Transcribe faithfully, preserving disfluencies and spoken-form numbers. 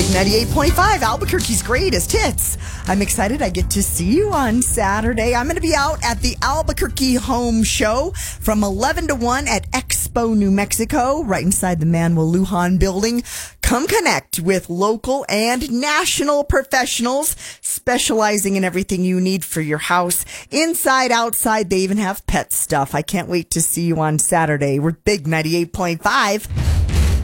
ninety-eight point five, Albuquerque's greatest hits. I'm excited I get to see you on Saturday. I'm going to be out at the Albuquerque Home Show from eleven to one at Expo, New Mexico, right inside the Manuel Lujan building. Come connect with local and national professionals specializing in everything you need for your house. Inside, outside, they even have pet stuff. I can't wait to see you on Saturday. We're Big ninety-eight point five.